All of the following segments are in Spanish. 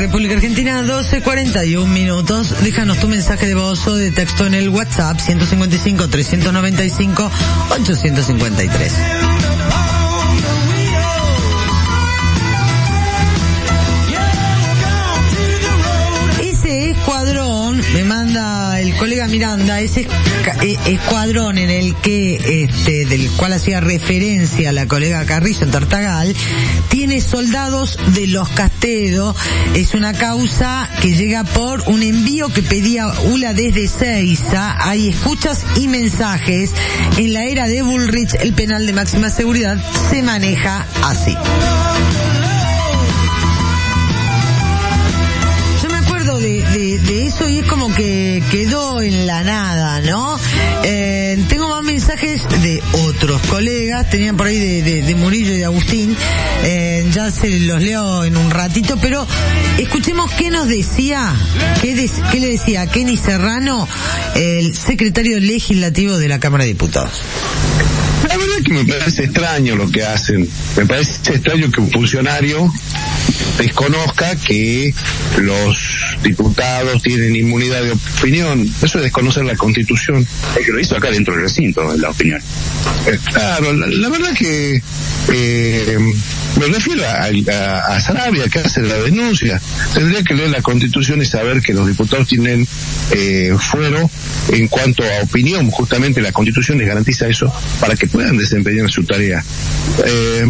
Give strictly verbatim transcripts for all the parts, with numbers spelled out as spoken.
República Argentina, doce cuarenta y un minutos. Déjanos tu mensaje de voz o de texto en el WhatsApp ciento cincuenta y cinco, trescientos noventa y cinco, ochocientos cincuenta y tres. Ese escuadrón, me manda el colega Miranda, ese escuadrón en el que, este, del cual hacía referencia la colega Carrizo en Tartagal, tiene soldados de los Castedo. Es una causa que llega por un envío que pedía ULA desde Ezeiza. Hay escuchas y mensajes. En la era de Bullrich, el penal de máxima seguridad se maneja así. De, de, de eso y es como que quedó en la nada, ¿no? Eh, tengo más mensajes de otros colegas, tenían por ahí de, de, de Murillo y de Agustín, eh, ya se los leo en un ratito, pero escuchemos qué nos decía, qué, de, qué le decía a Kenny Serrano, el secretario legislativo de la Cámara de Diputados. La verdad que me parece extraño lo que hacen, me parece extraño que un funcionario desconozca que los diputados tienen inmunidad de opinión. Eso es desconocer la Constitución. El que lo hizo acá dentro del recinto, en la opinión. Eh, claro, la, la verdad que eh, me refiero a, a, a Sarabia, que hace la denuncia. Tendría que leer la Constitución y saber que los diputados tienen eh, fuero en cuanto a opinión. Justamente la Constitución les garantiza eso para que puedan desempeñar su tarea. Eh,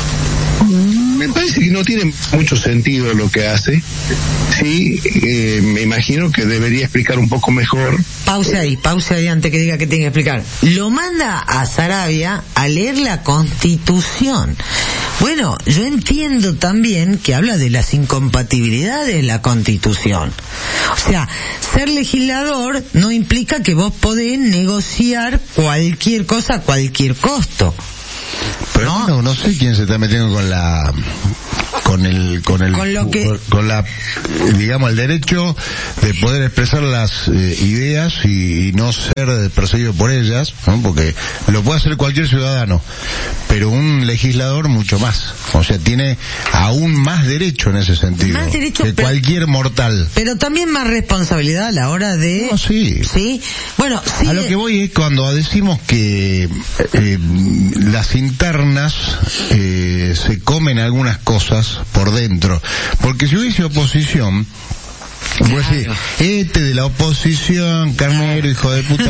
Me parece que no tiene mucho sentido lo que hace. Sí, eh, me imagino que debería explicar un poco mejor. Pause ahí, pause ahí antes que diga que tiene que explicar. Lo manda a Sarabia a leer la Constitución. Bueno, yo entiendo también que habla de las incompatibilidades de la Constitución. O sea, ser legislador no implica que vos podés negociar cualquier cosa a cualquier costo. Pero no, no, no sé quién se está metiendo con la con el con el con, lo que... con la digamos el derecho de poder expresar las eh, ideas y, y no ser perseguido por ellas, ¿no? Porque lo puede hacer cualquier ciudadano, pero un legislador mucho más, o sea, tiene aún más derecho en ese sentido más derecho, que pero, cualquier mortal, pero también más responsabilidad a la hora de no, sí sí bueno sí a lo que voy es cuando decimos que eh, las internas eh, se comen algunas cosas por dentro, porque si hubiese oposición, vos decís, este de la oposición, carnero, hijo de puta,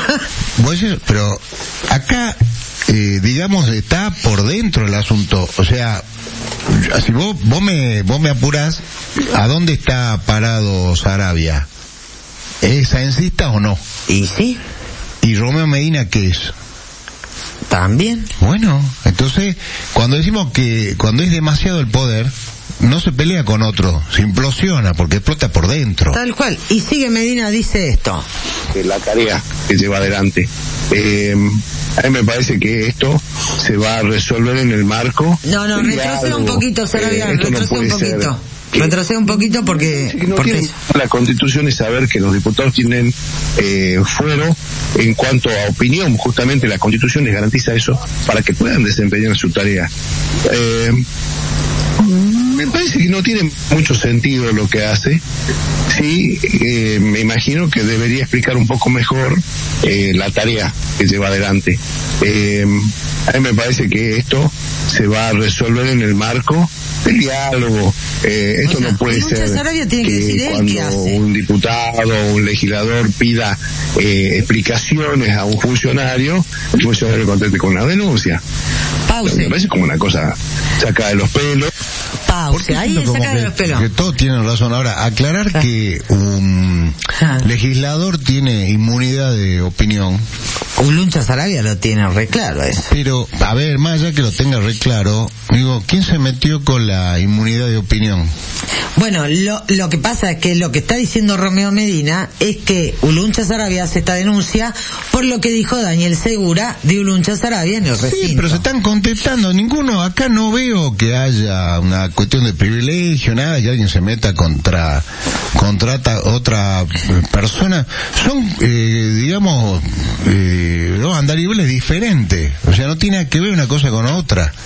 vos decís, pero acá eh, digamos está por dentro el asunto, o sea, si vos vos me vos me apurás, ¿a dónde está parado Sarabia? ¿Es censista o no? Y sí. ¿Y Romeo Medina qué es? También. Bueno, entonces, cuando decimos que cuando es demasiado el poder, no se pelea con otro, se implosiona porque explota por dentro. Tal cual. Y sigue Medina, dice esto. La tarea que lleva adelante. Eh, a mí me parece que esto se va a resolver en el marco. No, no, retrocede un poquito, Sarabia, eh, retrocede un poquito. Retrocede un poquito porque... No porque la Constitución es saber que los diputados tienen eh, fuero en cuanto a opinión. Justamente la Constitución les garantiza eso para que puedan desempeñar su tarea. Eh, me parece que no tiene mucho sentido lo que hace. Sí, eh, me imagino que debería explicar un poco mejor eh, la tarea que lleva adelante. Eh, a mí me parece que esto se va a resolver en el marco del diálogo. Eh, esto o sea, no puede ser tiene que, que cuando un diputado o un legislador pida eh, explicaciones a un funcionario, el funcionario conteste con una denuncia. Pause. Me parece como una cosa sacada de los pelos. Pause, ahí es sacada de los pelos. Que todos tienen razón. Ahora, aclarar ah. que un ah. legislador tiene inmunidad de opinión. Un Luncha Sarabia lo tiene re claro eso. Pero, a ver, más allá que lo tenga re claro, digo, ¿quién se metió con la inmunidad de opinión? Bueno, lo, lo que pasa es que lo que está diciendo Romeo Medina es que Uluncha Sarabia hace esta denuncia por lo que dijo Daniel Segura de Uluncha Sarabia en el recinto. Sí, pero se están contestando. Ninguno, acá no veo que haya una cuestión de privilegio, nada, que alguien se meta contra, contra otra persona. Son, eh, digamos, eh, dos andariveles diferentes. O sea, no tiene que ver una cosa con otra.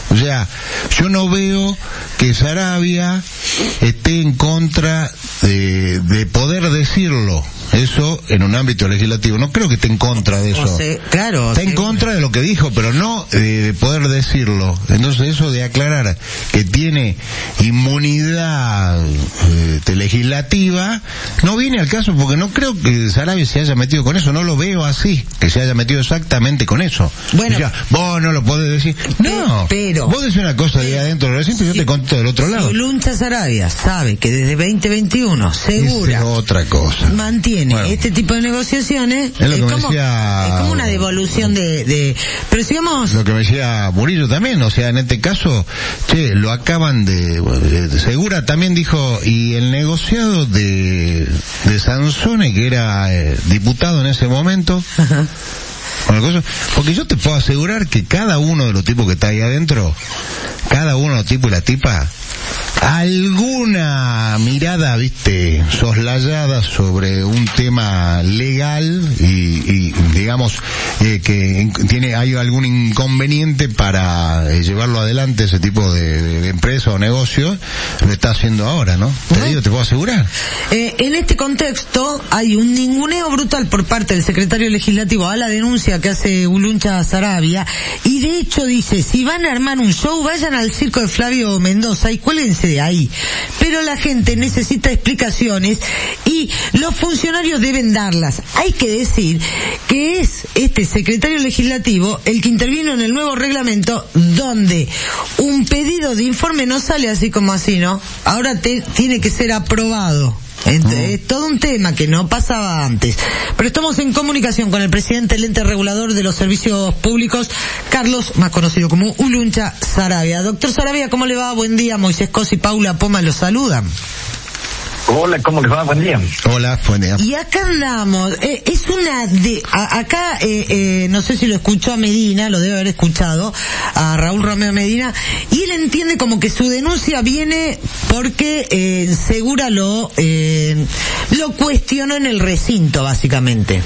O sea, yo no veo que Saravia esté en contra de, de poder decirlo. Eso en un ámbito legislativo. No creo que esté en contra de eso. O sea, claro. Está en sí. contra de lo que dijo, pero no de, de poder decirlo. Entonces eso de aclarar que tiene inmunidad eh, legislativa no viene al caso, porque no creo que Saravia se haya metido con eso. No lo veo así, que se haya metido exactamente con eso. Bueno. O sea, vos no lo podés decir. No, pero vos decís una cosa de adentro del recinto y yo te conto del otro lado. Zuluncha Saravia sabe que desde veinte veintiuno segura es otra cosa. Mantiene Bueno, este tipo de negociaciones. Es, lo que es, me como, decía, es como una devolución de, de... Pero sigamos... Lo que me decía Murillo también, o sea, en este caso, che, lo acaban de... de Segura también dijo, y el negociado de, de Sansone, que era eh, diputado en ese momento... Ajá. Porque yo te puedo asegurar que cada uno de los tipos que está ahí adentro, cada uno de los tipos y la tipa, alguna mirada, viste, soslayada sobre un tema legal y, y digamos, eh, que tiene, hay algún inconveniente para eh, llevarlo adelante ese tipo de, de, de empresa o negocio, lo está haciendo ahora, ¿no? Te ¿No? digo, te puedo asegurar. Eh, en este contexto hay un ninguneo brutal por parte del secretario legislativo a la denuncia que hace Zuluncha Saravia, y de hecho dice, si van a armar un show, vayan al circo de Flavio Mendoza y cuélguense de ahí. Pero la gente necesita explicaciones y los funcionarios deben darlas. Hay que decir que es este secretario legislativo el que intervino en el nuevo reglamento, donde un pedido de informe no sale así como así, ¿no? Ahora te, tiene que ser aprobado. Entre, es todo un tema que no pasaba antes. Pero estamos en comunicación con el presidente del ente regulador de los servicios públicos, Carlos, más conocido como Zuluncha Saravia. Doctor Saravia, ¿cómo le va? Buen día. Moisés Cos y Paula Poma los saludan. Hola, ¿cómo les va? Buen día. Hola, buen día. Y acá andamos, eh, es una de, a, acá, eh, eh, no sé si lo escuchó a Medina, lo debe haber escuchado, a Raúl Romeo Medina, y él entiende como que su denuncia viene porque eh, Segura lo, eh, lo cuestionó en el recinto, básicamente.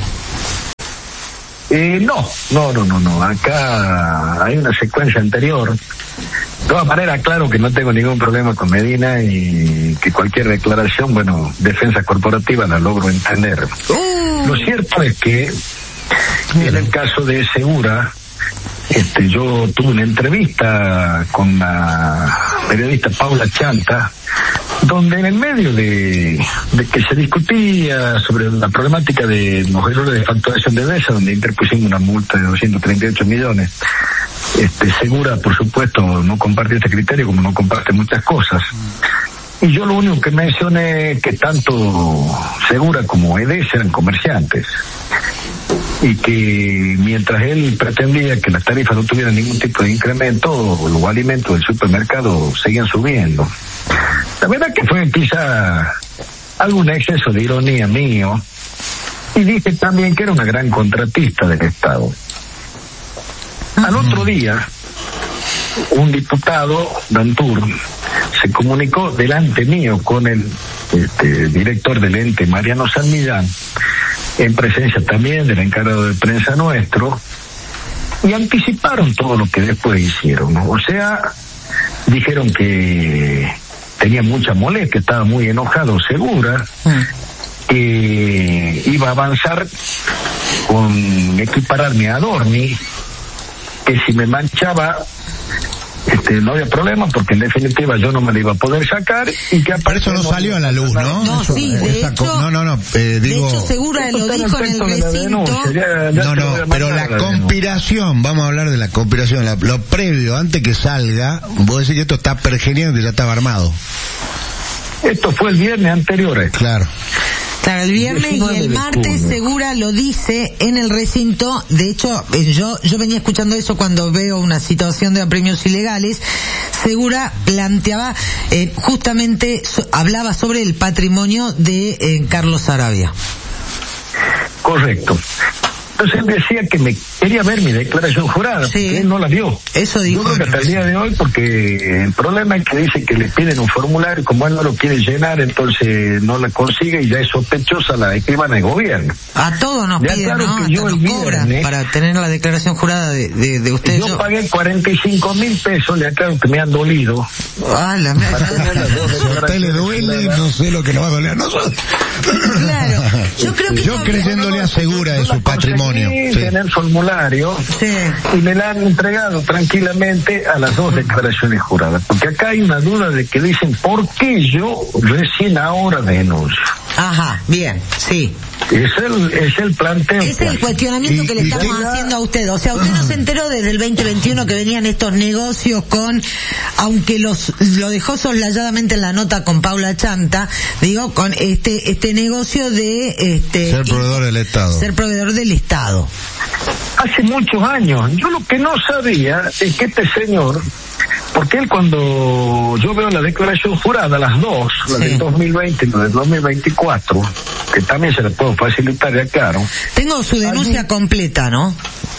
Eh, no, no, no, no, no, acá hay una secuencia anterior. De todas maneras, claro que no tengo ningún problema con Medina y que cualquier declaración, bueno, defensa corporativa la logro entender. Uh. Lo cierto es que en el caso de Segura, este, yo tuve una entrevista con la periodista Paula Chanta, donde en el medio de, de que se discutía sobre la problemática de los errores de facturación de Deza, donde interpusimos una multa de doscientos treinta y ocho millones, este, Segura, por supuesto, no comparte este criterio, como no comparte muchas cosas. Y yo lo único que mencioné es que tanto Segura como Edesa eran comerciantes, y que mientras él pretendía que las tarifas no tuvieran ningún tipo de incremento, los alimentos del supermercado seguían subiendo. La verdad que fue quizá algún exceso de ironía mío, y dije también que era una gran contratista del Estado. Al otro día, un diputado, Dantur, se comunicó delante mío con el este, director del ente, Mariano San Millán, en presencia también del encargado de prensa nuestro, y anticiparon todo lo que después hicieron, ¿no? O sea, dijeron que tenía mucha molestia, estaba muy enojado Segura, que iba a avanzar con equipararme a Adorni, que si me manchaba este no había problema, porque en definitiva yo no me la iba a poder sacar, y que Por eso no salió a la luz, ¿no? No, eso, sí, de esa, hecho, no, no, no, eh, digo, de hecho Segura lo dijo en el recinto. Ya, ya no, no, pero la, la conspiración, vamos a hablar de la conspiración, la, lo previo, antes que salga, vos decís que esto está pergeñado, que ya estaba armado. Esto fue el viernes anterior. Eh. Claro. Claro, el viernes y el martes Segura lo dice en el recinto. De hecho, yo yo venía escuchando eso cuando veo una situación de apremios ilegales. Segura planteaba, eh, justamente, so, hablaba sobre el patrimonio de eh, Carlos Saravia. Correcto. Entonces él decía que me quería ver mi declaración jurada, sí. porque él no la vio. Eso dijo. Yo creo que hasta el día de hoy, porque el problema es que dice que le piden un formulario, y como él no lo quiere llenar, entonces no la consigue y ya es sospechosa la escribana de gobierno. A todos nos ya piden, claro ¿no? que Hasta yo nos el cobran viernes, para tener la declaración jurada de, de, de usted. Yo, yo pagué cuarenta y cinco mil pesos, le aclaro que me han dolido. Ah, la Para tener las dos Si a usted le duele, no sé lo que nos va a doler a nosotros. Claro, yo creo que Yo eso- creyéndole asegura de su patrimonio. Sí. Sí. Tener formulario Sí. y me la han entregado tranquilamente a las dos declaraciones juradas. Porque acá hay una duda de que dicen, ¿por qué yo recién ahora denuncio? Ajá, bien, sí. Es el, es el planteo. Ese que es el hay. cuestionamiento Y- que le y estamos tenga- haciendo a usted. O sea, usted no se enteró desde el veinte veintiuno que venían estos negocios con, aunque los lo dejó soslayadamente en la nota con Paula Chanta, digo, con este este negocio de este Ser proveedor del Estado. ser proveedor del Estado. Hace muchos años. Yo lo que no sabía es que este señor, porque él cuando yo veo la declaración jurada, las dos, la Sí. del dos mil veinte y la del dos mil veinticuatro, que también se la puedo facilitar de claro. Tengo su denuncia Allí- completa, ¿no?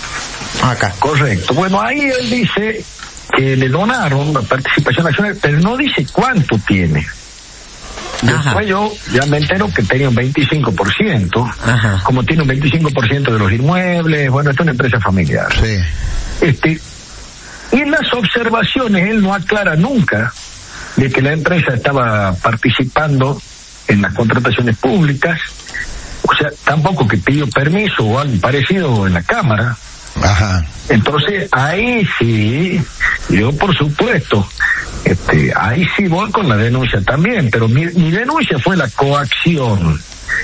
Acá. Correcto. Bueno, ahí él dice que le donaron la participación nacional, pero no dice cuánto tiene. Ajá. Después yo ya me entero que tenía un veinticinco por ciento, Ajá. como tiene un veinticinco por ciento de los inmuebles, bueno, esto es una empresa familiar. Sí. Este, y en las observaciones él no aclara nunca de que la empresa estaba participando en las contrataciones públicas, o sea, tampoco que pidió permiso o algo parecido en la Cámara. Ajá. Entonces, ahí sí, yo por supuesto, este, ahí sí voy con la denuncia también, pero mi, mi denuncia fue la coacción.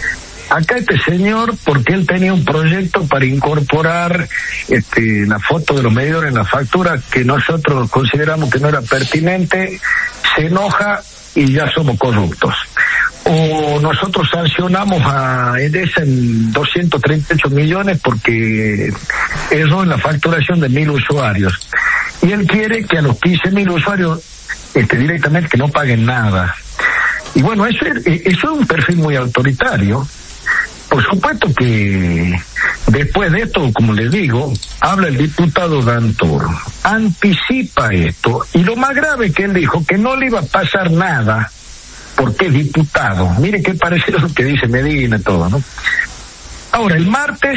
Acá este señor, porque él tenía un proyecto para incorporar este, la foto de los medidores en la factura que nosotros consideramos que no era pertinente, se enoja y ya somos corruptos. O nosotros sancionamos a Edesa en doscientos treinta y ocho millones porque erró en la facturación de mil usuarios. Y él quiere que a los quince mil usuarios este, directamente que no paguen nada. Y bueno, eso es, eso es un perfil muy autoritario. Por supuesto que después de esto, como les digo, habla el diputado Dantor, anticipa esto, y lo más grave que él dijo, que no le iba a pasar nada, porque es diputado. Mire qué parecido a lo que dice Medina y todo, ¿no? Ahora, el martes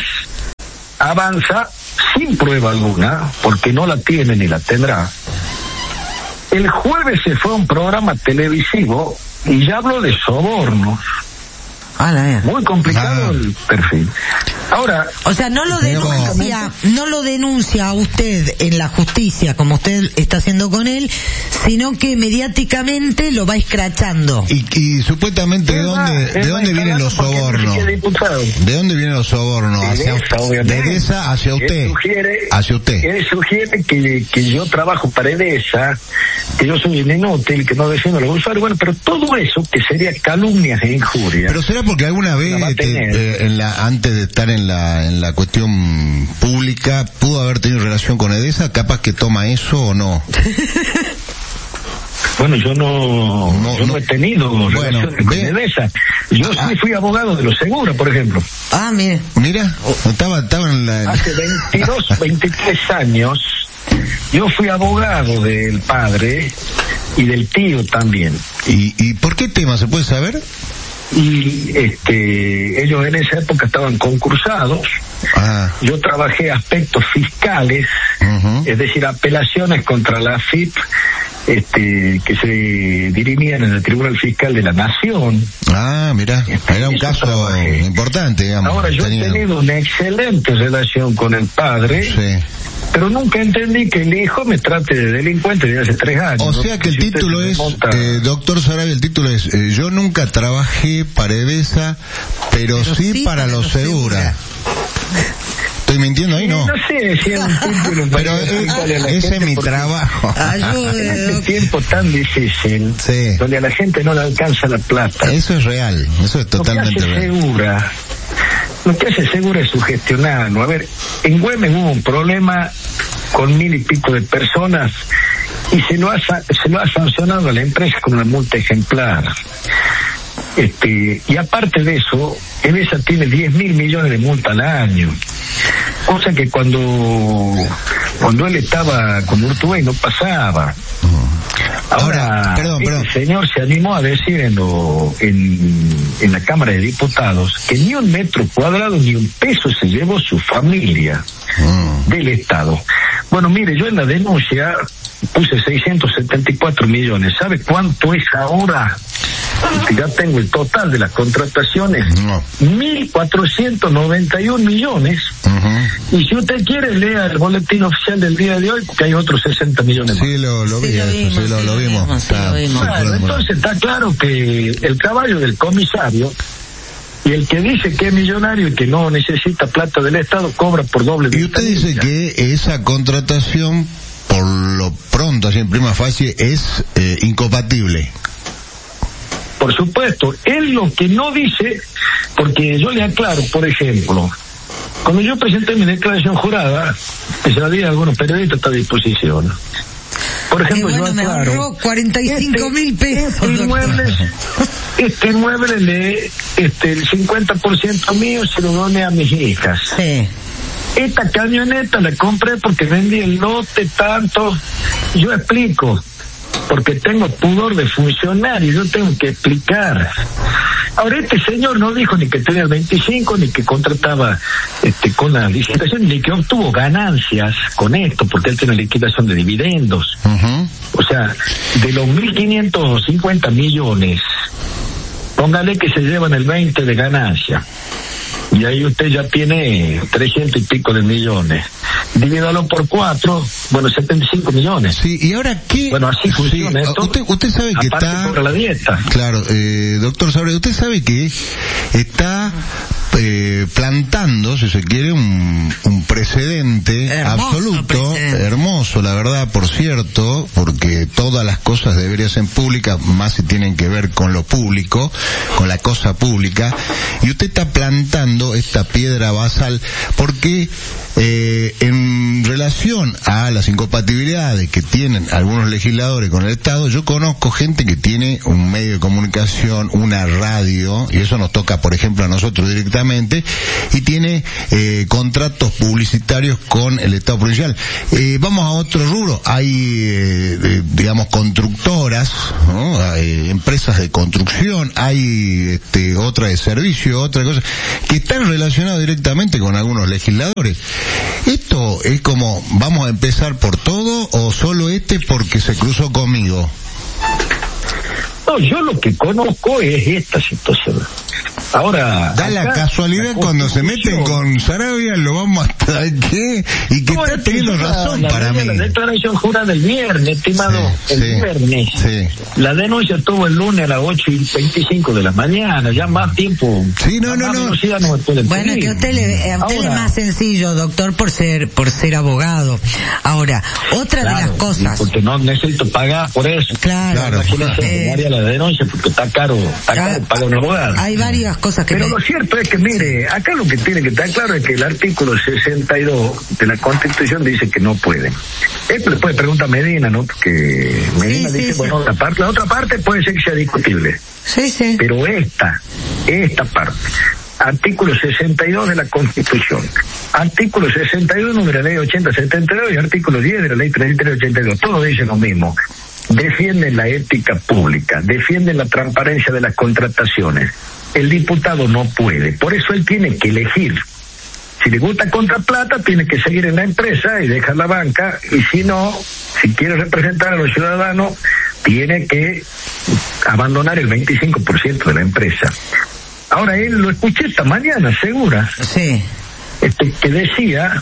avanza sin prueba alguna, porque no la tiene ni la tendrá. El jueves se fue a un programa televisivo y ya habló de sobornos. Ah, la mía. Muy complicado Ah. el perfil. Ahora, O sea, no lo Pero- denuncia, no lo denuncia a usted en la justicia como usted está haciendo con él, sino que mediáticamente lo va escrachando. Y, y supuestamente, ¿de dónde, de dónde vienen los sobornos? ¿De dónde vienen los sobornos? De Hacia, Edesa, obviamente. de Edesa hacia usted. Él sugiere, Hacia usted. él sugiere que, que yo trabajo para Edesa, que yo soy un inútil, que no defiendo a los usuarios. Bueno, pero todo eso, que sería calumnias e injurias. Pero será porque alguna vez, La va a este, tener. eh, en la, antes de estar en la, en la cuestión pública, pudo haber tenido relación con Edesa, capaz que toma eso o no. Bueno, yo no, No, yo no, no. he tenido Bueno, relaciones ve. con Edesa. Yo Ah. sí fui abogado de los seguros, por ejemplo. Ah, mire. Mira, estaba, estaba en la... Hace veintidós, veintitrés años, yo fui abogado del padre y del tío también. ¿Y, ¿Y por qué tema? ¿Se puede saber? Y este, ellos en esa época estaban concursados. Ah, Yo trabajé aspectos fiscales, ujú. es decir, apelaciones contra la F I P, este, que se dirimían en el Tribunal Fiscal de la Nación. Ah, mira, era un Eso caso trabajé. importante, digamos. Ahora, yo tenía- he tenido una excelente relación con el padre, Sí. pero nunca entendí que el hijo me trate de delincuente desde hace tres años. O ¿no? sea que el Si usted título se es, remonta- eh, doctor Sarabia, el título es, eh, yo nunca trabajé para Edesa, pero, Pero sí, sí para para los los Segura. Segura. ¿Estoy mintiendo ahí? No. No sé si es un título Pero para eh, explicarle a la ese gente, es mi porque trabajo. Ayude, En este doctor. tiempo tan difícil, Sí. donde a la gente no le alcanza la plata, Eso es real, eso es totalmente lo que hace real. Segura, lo que hace Segura es sugestionarlo. A ver, en Güemes hubo un problema con mil y pico de personas y se lo ha, sa- se lo ha sancionado a la empresa con una multa ejemplar. Este, y aparte de eso, Edesa tiene diez mil millones de multa al año. cosa que cuando cuando él estaba con Urtubey no pasaba. Ahora, Ahora perdón, este perdón. señor se animó a decir en, lo, en, en la Cámara de Diputados que ni un metro cuadrado ni un peso se llevó su familia mm. del Estado. Bueno, mire, yo en la denuncia puse seiscientos setenta y cuatro millones. ¿Sabe cuánto es ahora? Ya tengo el total de las contrataciones, no. mil cuatrocientos noventa y un millones. Uh-huh. Y si usted quiere, lea el boletín oficial del día de hoy, porque hay otros sesenta millones más. Sí, lo, lo, sí, vi, lo eso, vimos, sí, lo, sí, lo vimos. vimos, Está, sí, lo vimos. Claro, entonces está claro que el caballo del comisario y el que dice que es millonario y que no necesita plata del Estado cobra por doble. Y usted dice que esa contratación, por lo pronto, así en prima facie, es eh, incompatible. Por supuesto, él lo que no dice, porque yo le aclaro, por ejemplo, cuando yo presenté mi declaración jurada, que se la di a algunos periodistas a disposición. Por ejemplo, bueno, yo me aclaro, ahorró cuarenta y cinco mil pesos. Este inmueble, este inmueble le, este, el cincuenta por ciento mío se lo doné a mis hijas. Sí. Esta camioneta la compré porque vendí el lote tanto. Yo explico, porque tengo pudor de funcionario, yo tengo que explicar. Ahora, este señor no dijo ni que tenía el veinticinco, ni que contrataba este con la licitación, ni que obtuvo ganancias con esto, porque él tiene liquidación de dividendos. Uh-huh. O sea, de los mil quinientos cincuenta millones, póngale que se llevan el veinte de ganancia. Y ahí usted ya tiene trescientos y pico de millones. Divídalo por cuatro, bueno, setenta y cinco millones. Sí, y ahora qué. Bueno, así funciona sí, esto. Usted, usted sabe que aparte está. Por la dieta. Claro, eh, doctor Sabre, usted sabe que está eh, plantando, si se quiere, un, un precedente hermoso absoluto, precedente. hermoso, la verdad, por cierto, porque todas las cosas deberían ser públicas, más si tienen que ver con lo público, con la cosa pública, y usted está plantando esta piedra basal, porque eh, en relación a las incompatibilidades que tienen algunos legisladores con el Estado, yo conozco gente que tiene un medio de comunicación, una radio, y eso nos toca, por ejemplo, a nosotros directamente, y tiene eh, contratos publicitarios con el Estado provincial. Eh, vamos a otro rubro, hay, eh, eh, digamos, constructoras, ¿no? Hay empresas de construcción, hay este, otra de servicio, otra cosa, que están relacionadas directamente con algunos legisladores. ¿Esto es como, vamos a empezar por todo, o solo este porque se cruzó conmigo? No, yo lo que conozco es esta situación. Ahora, da la casualidad la cuando se meten con Sarabia, lo vamos hasta qué, y que no, está teniendo razón la, para la, mí. La declaración jurada del viernes, estimado, sí, el sí, viernes. Sí. La denuncia tuvo el lunes a las ocho y veinticinco de la mañana, ya más tiempo. Sí, no, no, no. no bueno, que a usted le, a usted Ahora, es más sencillo, doctor, por ser, por ser abogado. Ahora, otra claro, de las cosas. Porque no necesito pagar por eso. Claro. claro. Imagínese eh, la denuncia porque está caro, está caro ah, pagar un abogado. Hay varias cosas que pero me... lo cierto es que, mire, acá lo que tiene que estar claro es que el artículo sesenta y dos de la Constitución dice que no pueden. Esto le puede preguntar a Medina, ¿no? Porque Medina sí, dice, sí, bueno, sí. La, parte, la otra parte puede ser que sea discutible. Sí, sí. Pero esta, esta parte, artículo sesenta y dos de la Constitución, artículo sesenta y uno de la Ley ochenta setenta y dos y artículo diez de la Ley treinta y tres ochenta y dos, todos dicen lo mismo. Defienden la ética pública, defienden la transparencia de las contrataciones. El diputado no puede, por eso él tiene que elegir. Si le gusta contra plata, tiene que seguir en la empresa y dejar la banca, y si no, si quiere representar a los ciudadanos, tiene que abandonar el veinticinco por ciento de la empresa. Ahora, él lo escuché esta mañana, Segura, sí, este, que decía,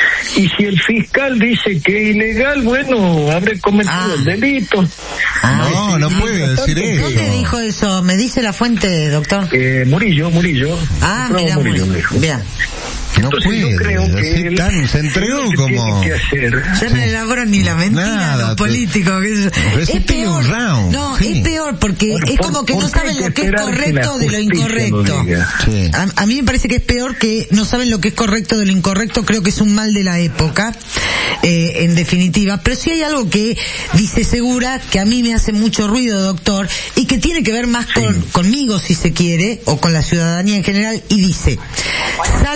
y si el fiscal dice que es ilegal, bueno, habré cometido ah. el delito. Ah, no, no puede decir eso. ¿Dónde dijo eso? ¿Me dice la fuente, doctor? Eh, Murillo, Murillo. Ah, mira, Murillo. Murillo bien. No Entonces, puede, yo creo que él, tan, se entregó como... Que hacer. Yo no elaboro ni la mentira Nada, los políticos. Es, es peor. No, sí. es peor porque por, es como que no saben lo que es correcto de lo incorrecto. Sí. A, a mí me parece que es peor que no saben lo que es correcto de lo incorrecto. Creo que es un mal de la época, eh, en definitiva. Pero sí hay algo que dice Segura que a mí me hace mucho ruido, doctor, y que tiene que ver más con, sí. conmigo, si se quiere, o con la ciudadanía en general, y dice, Salta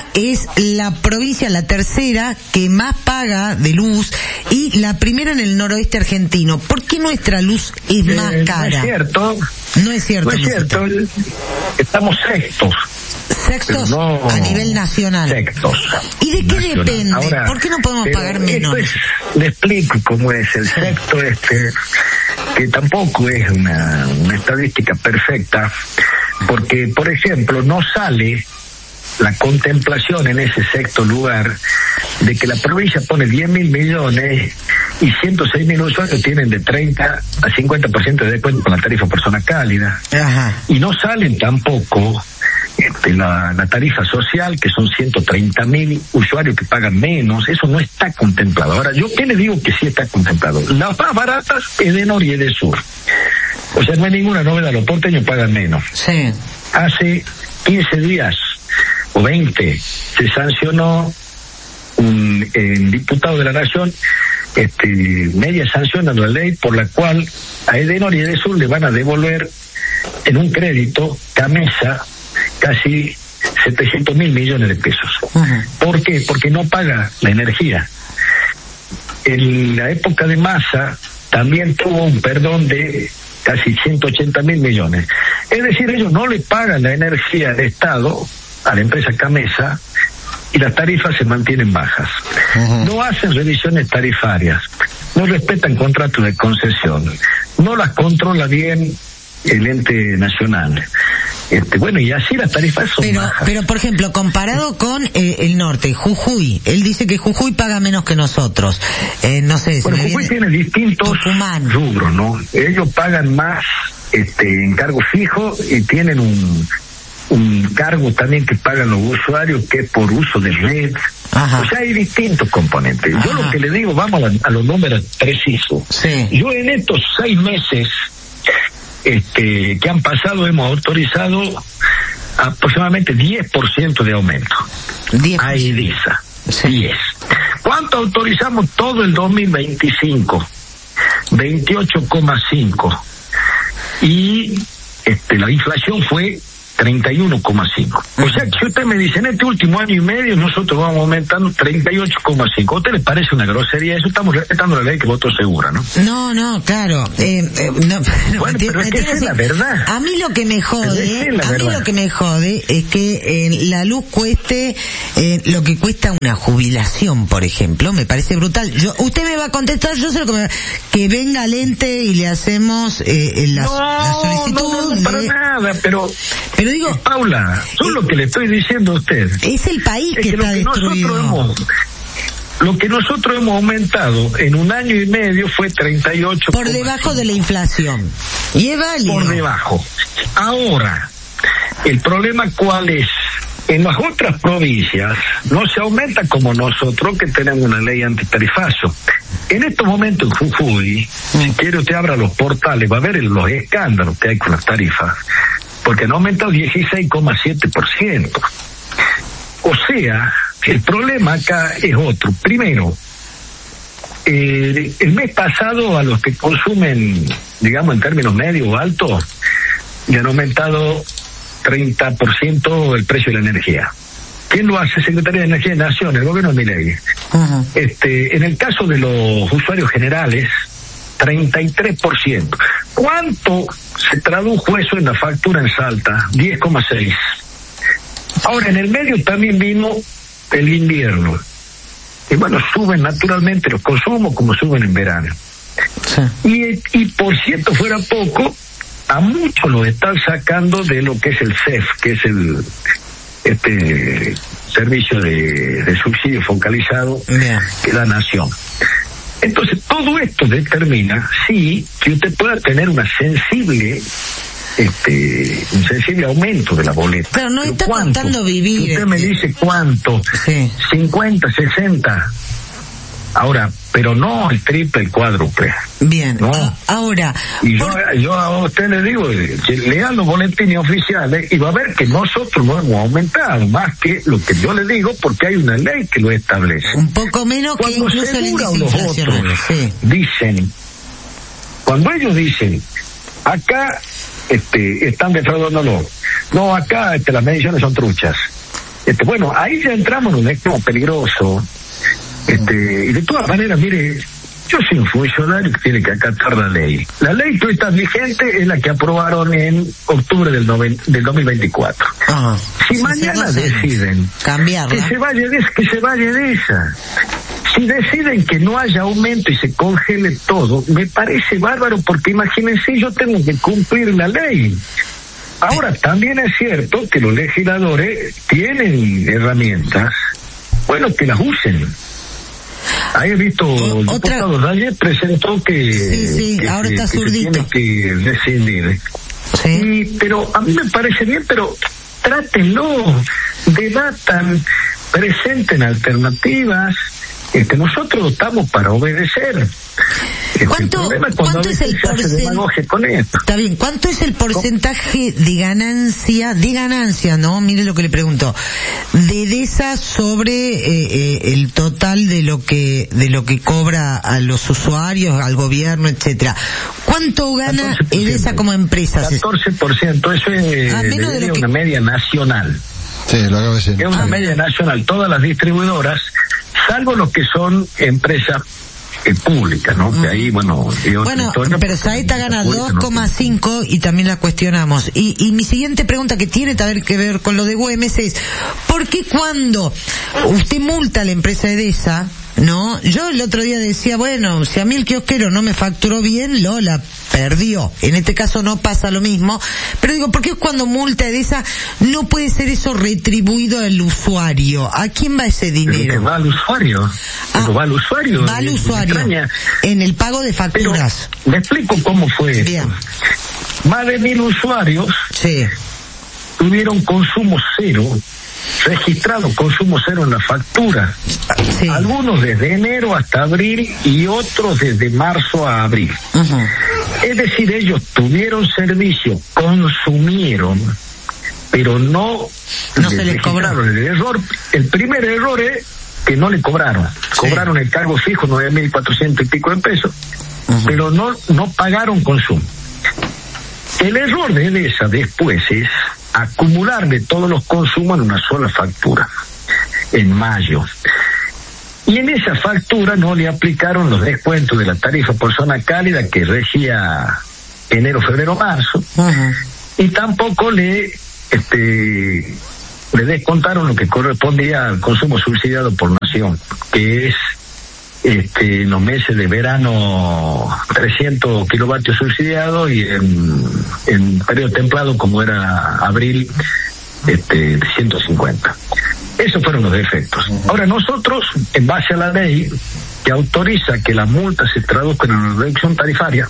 es la provincia, la tercera, que más paga de luz y la primera en el noroeste argentino. ¿Por qué nuestra luz es Eh, más no cara? es cierto, No es cierto. no es Lucito. cierto, estamos sextos. Sextos No, a nivel nacional. Sextos. ¿Y de qué Nacional. depende? Ahora, ¿Por qué no podemos pero pagar esto menos? es- le explico cómo es el sexto este, que tampoco es una, una estadística perfecta, porque, por ejemplo, no sale la contemplación en ese sexto lugar de que la provincia pone diez mil millones y ciento seis mil usuarios tienen de treinta a cincuenta por ciento de descuento con la tarifa persona cálida. Ajá. Y no salen tampoco este, la, la tarifa social, que son ciento treinta mil usuarios que pagan menos. Eso no está contemplado. Ahora, ¿yo qué le digo que sí está contemplado? Las más baratas, Edenor y Edesur. O sea, no hay ninguna novedad, los porteños pagan menos. Sí. Hace quince días o veinte se sancionó un eh, diputado de la Nación, este, media sanción a la ley por la cual a Edenor y Edesur le van a devolver en un crédito Camesa casi setecientos mil millones de pesos. Uh-huh. ¿Por qué? Porque no paga la energía. En la época de Massa también tuvo un perdón de casi ciento ochenta mil millones. Es decir, ellos no le pagan la energía al Estado, a la empresa Camesa, y las tarifas se mantienen bajas. Uh-huh. No hacen revisiones tarifarias, no respetan contratos de concesión, no las controla bien el ente nacional. Este, bueno, y así las tarifas son Pero, bajas. pero por ejemplo, comparado con eh, el norte, Jujuy, él dice que Jujuy paga menos que nosotros. Eh, no sé, Bueno, se me Jujuy viene- tiene distintos Tucumán. rubros, ¿no? Ellos pagan más este encargo fijo y tienen un un cargo también que pagan los usuarios, que es por uso de red. Ajá. O sea, hay distintos componentes. Yo Ajá. lo que le digo, vamos a, a los números precisos. Sí. Yo en estos seis meses este que han pasado hemos autorizado aproximadamente diez por ciento de aumento diez. a EDISA. Sí. diez. ¿Cuánto autorizamos todo el dos mil veinticinco? veintiocho coma cinco. Y este la inflación fue treinta y uno coma cinco. O sea, que si usted me dice, en este último año y medio nosotros vamos aumentando treinta y ocho coma cinco. ¿A usted le parece una grosería? Eso estamos respetando la ley que votó Segura, ¿no? No, no, claro. Eh, eh, no, no, Bueno, me pero es me que tiene esa es la verdad. A mí lo que me Pero jode, esa es la a mí verdad. lo que me jode es que eh, la luz cueste eh, lo que cuesta una jubilación, por ejemplo. Me parece brutal. Yo, usted me va a contestar, yo sé lo que me, que venga al ente y le hacemos eh, la, no, la solicitud. no, no, para de- nada, pero Pero digo, Paula, yo lo que le estoy diciendo a usted es el país es que que lo está que destruido. nosotros hemos lo que nosotros hemos aumentado en un año y medio fue treinta y ocho Por debajo de la inflación. Y es válido. por debajo. Ahora, el problema cuál es, en las otras provincias no se aumenta como nosotros, que tenemos una ley antitarifazo. En estos momentos en Jujuy, si quiere usted abra los portales, va a ver los escándalos que hay con las tarifas, porque han aumentado dieciséis coma siete por ciento. O sea, el problema acá es otro. Primero, eh, el mes pasado a los que consumen, digamos en términos medios o altos, le han aumentado treinta por ciento el precio de la energía. ¿Quién lo hace? Secretaría de Energía de Nación, el gobierno de Milei. Ajá. Este, en el caso de los usuarios generales, treinta y tres por ciento. ¿Cuánto se tradujo eso en la factura en Salta? diez coma seis. Ahora, en el medio también vino el invierno. Y bueno, suben naturalmente los consumos como suben en verano. Sí. Y, y por cierto, fuera poco, a muchos lo están sacando de lo que es el C E F, que es el este servicio de, de subsidio focalizado Bien. que da Nación. Entonces, todo esto determina, sí, que usted pueda tener una sensible, este, un sensible aumento de la boleta. Pero no está ¿cuánto? contando vivir. Si usted me dice cuánto, Sí. cincuenta, sesenta. Ahora, pero no el triple, el cuádruple. Bien. No. A- ahora, Y yo, por- yo a usted le digo, eh, que lean los boletines oficiales y va a ver que nosotros no hemos aumentado más que lo que yo le digo, porque hay una ley que lo establece. un poco menos que Cuando incluso el Segura índice o los inflacionario. otros Sí. dicen, cuando ellos dicen, acá este, están defraudándolo, no, acá este, las mediciones son truchas, Este, bueno, ahí ya entramos en un extremo peligroso. Este, y de todas maneras, mire, yo soy un funcionario que tiene que acatar la ley. La ley que hoy está vigente es la que aprobaron en octubre del, noven, del dos mil veinticuatro. Ah, si sí, mañana deciden cambiarla, que se vaya de, que se vaya de esa, si deciden que no haya aumento y se congele todo, me parece bárbaro, porque imagínense, yo tengo que cumplir la ley. Ahora, también es cierto que los legisladores tienen herramientas, bueno, que las usen. Ahí he visto, el diputado Reyes presentó que, sí, sí, que, ahora que, está que zurdito. se tiene que decidir. Sí. Y, pero a mí me parece bien, pero trátenlo, debatan, presenten alternativas. Este, nosotros estamos para obedecer. ¿Cuánto, el ¿cuánto es el porcentaje? Está bien, ¿cuánto es el porcentaje de ganancia, de ganancia, no? Mire lo que le pregunto, de EDESA sobre eh, eh, el total de lo que de lo que cobra a los usuarios, al gobierno, etcétera? ¿Cuánto gana EDESA como empresa? catorce por ciento, eso es a menos de lo que... una media nacional. Sí, lo acabo de decir. Es una ah, media nacional, todas las distribuidoras, salvo los que son empresas eh, públicas, ¿no? Mm. Que ahí, bueno... Bueno, pero Saeta gana dos coma cinco y también la cuestionamos. Y, y mi siguiente pregunta, que tiene que ver con lo de Güemes, es ¿por qué cuando usted multa a la empresa EDESA, no? Yo el otro día decía, bueno, si a mí el kiosquero no me facturó bien, Lola perdió. En este caso no pasa lo mismo. Pero digo, ¿por qué cuando multa EDESA no puede ser eso retribuido al usuario? ¿A quién va ese dinero? Pero va al usuario. Ah, va al usuario. Va al usuario. En el pago de facturas. Pero, me explico cómo fue. Bien. Más de mil usuarios sí. tuvieron consumo cero, registrado consumo cero en la factura. Sí. Algunos desde enero hasta abril y otros desde marzo a abril. Uh-huh. Es decir, ellos tuvieron servicio, consumieron, pero no, no se les cobraron. El error, el primer error es que no le cobraron. Sí. Cobraron el cargo fijo, nueve mil cuatrocientos y pico de pesos, uh-huh. pero no, no pagaron consumo. El error de EDESA después es acumularle todos los consumos en una sola factura, en mayo. Y en esa factura no le aplicaron los descuentos de la tarifa por zona cálida que regía enero, febrero, marzo, uh-huh. y tampoco le este le descontaron lo que correspondía al consumo subsidiado por nación, que es este en los meses de verano trescientos kilovatios subsidiados y en, en periodo templado, como era abril, este ciento cincuenta. Esos fueron los defectos. Ahora nosotros, en base a la ley que autoriza que las multas se traduzcan en una reducción tarifaria,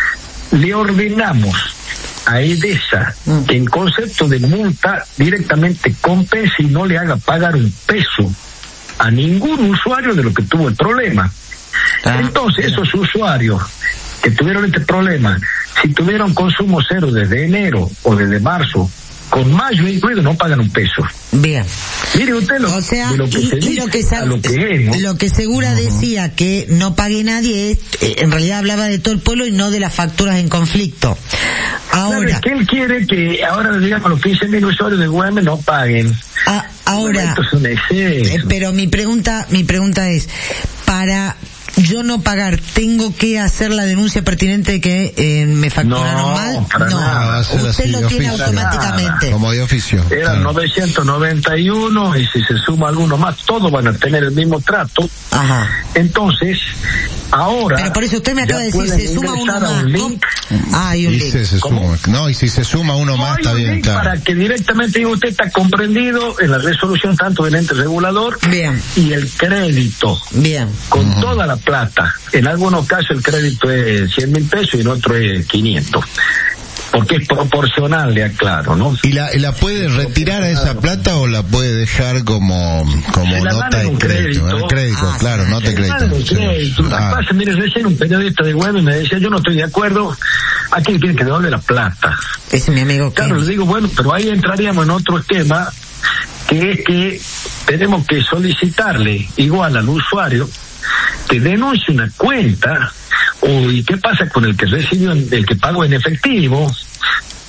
le ordenamos a EDESA que en concepto de multa directamente compense y no le haga pagar un peso a ningún usuario de lo que tuvo el problema. Ah, Entonces, bien. Esos usuarios que tuvieron este problema, si tuvieron consumo cero desde enero o desde marzo, con mayo incluido, no pagan un peso. Bien. Mire usted lo, o sea, de lo que y, se y dice lo que, sa- lo que es, ¿no? Lo que Segura uh-huh. decía que no pague nadie, es, eh, en realidad hablaba de todo el pueblo y no de las facturas en conflicto. Ahora. Claro, que él quiere que ahora, digamos, los quince mil usuarios de Güemes no paguen. Ah, ahora. Esto es un exceso. Eh, pero mi pregunta, mi pregunta es, para yo no pagar, ¿tengo que hacer la denuncia pertinente de que eh, me facturaron no, mal? Para no, nada. usted lo tiene automáticamente. Nada. Como de oficio. Eran claro. novecientos noventa y uno y si se suma alguno más, todos van a tener el mismo trato. Ajá. Entonces, ahora... Pero por eso usted me acaba de decir, se suma uno más. Un link. Ah, hay un y link. Se, se suma, no, y si se suma uno no, más, está bien, claro. Para que directamente usted está comprendido en la resolución tanto del ente regulador bien. Y el crédito. Bien. Con uh-huh. toda la plata. En algunos casos el crédito es cien mil pesos y en otros es quinientos. Porque es proporcional, le aclaro, ¿no? ¿Y la, la puede retirar a esa plata o la puede dejar como, como nota de crédito? crédito. El crédito, ah, claro, sí, nota de crédito. crédito. Sí. Ah. Pasa, mire, recién un periodista de Güemes me decía, yo no estoy de acuerdo, aquí tiene que devolver la plata. Es mi amigo. Claro, le digo, bueno, pero ahí entraríamos en otro esquema, que es que tenemos que solicitarle igual al usuario que denuncie una cuenta, o y qué pasa con el que recibió, el que pagó en efectivo,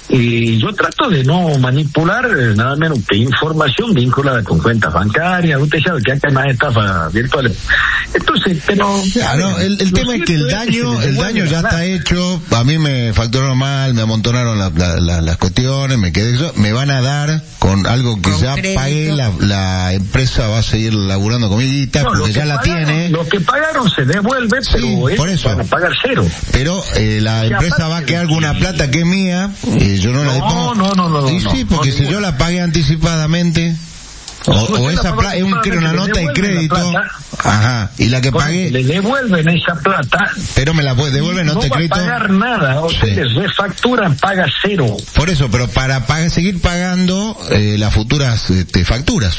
y yo trato de no manipular eh, nada menos que información vinculada con cuentas bancarias. Usted sabe que acá hay más estafas virtuales. Entonces, pero... Claro, el, el tema es que el daño, el daño ya está hecho. A mí me facturaron mal, me amontonaron la, la, la, las cuestiones, me quedé eso. Me van a dar con algo que con ya crédito. pagué, la, la empresa va a seguir laburando con mi guita, No, porque ya la pagaron, tiene. Lo que pagaron se devuelve, pero Sí, ellos por eso. van a pagar cero. Pero eh, la Y empresa aparte- va a quedar con una plata que es mía, y yo no, la No, depongo. no, no, no, Y no, sí, porque no, si no. yo la pagué anticipadamente, o, Usted o la esa pagó plata es un, anticipadamente, una le nota de devuelven la crédito, plata. ajá, y la que Cuando pagué, le devuelven esa plata, pero me la puede devuelven no nota de va a crédito. pagar nada. O sea, Sí. les refacturan, paga cero. Por eso, pero para pagar, seguir pagando eh, las futuras este, facturas.